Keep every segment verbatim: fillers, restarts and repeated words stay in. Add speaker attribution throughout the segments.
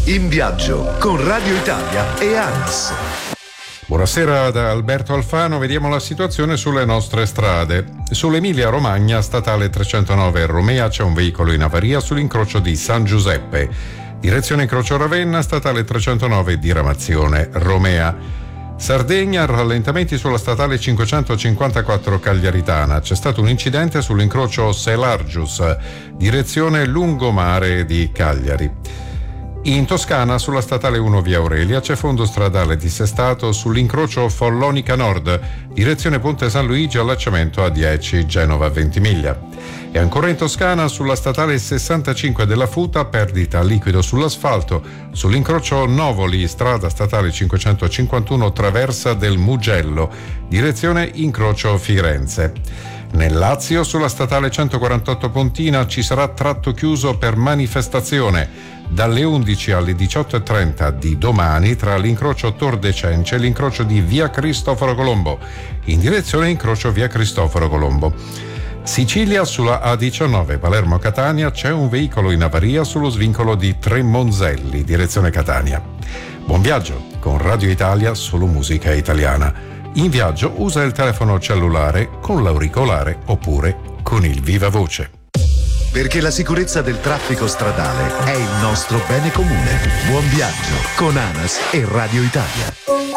Speaker 1: In viaggio con Radio Italia e ANAS.
Speaker 2: Buonasera da Alberto Alfano, vediamo la situazione sulle nostre strade. Sull'Emilia Romagna, statale trecentonove Romea, c'è un veicolo in avaria sull'incrocio di San Giuseppe. Direzione incrocio Ravenna, statale trecentonove diramazione Romea. Sardegna, rallentamenti sulla statale cinquecentocinquantaquattro Cagliaritana. C'è stato un incidente sull'incrocio Selargius, direzione lungomare di Cagliari. In Toscana, sulla statale uno via Aurelia, c'è fondo stradale dissestato sull'incrocio Follonica Nord, direzione Ponte San Luigi, allacciamento A dieci Genova Ventimiglia. E ancora in Toscana, sulla statale sessantacinque della Futa, perdita liquido sull'asfalto, sull'incrocio Novoli, strada statale cinquecentocinquantuno Traversa del Mugello, direzione incrocio Firenze. Nel Lazio, sulla statale centoquarantotto Pontina, ci sarà tratto chiuso per manifestazione dalle undici alle diciotto e trenta di domani tra l'incrocio Tor de Cence e l'incrocio di via Cristoforo Colombo, in direzione incrocio via Cristoforo Colombo. Sicilia, sulla A diciannove Palermo-Catania, c'è un veicolo in avaria sullo svincolo di Tremonzelli, direzione Catania. Buon viaggio con Radio Italia, solo musica italiana. In viaggio usa il telefono cellulare con l'auricolare oppure con il viva voce.
Speaker 1: Perché la sicurezza del traffico stradale è il nostro bene comune. Buon viaggio con ANAS e Radio Italia.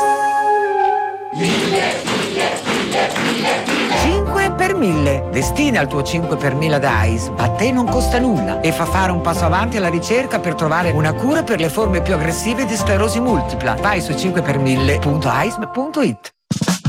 Speaker 3: cinque per mille. Destina il tuo cinque per mille ad A I S. A te non costa nulla e fa fare un passo avanti alla ricerca per trovare una cura per le forme più aggressive di sclerosi multipla. Vai su cinque per mille punto a i s m punto i t.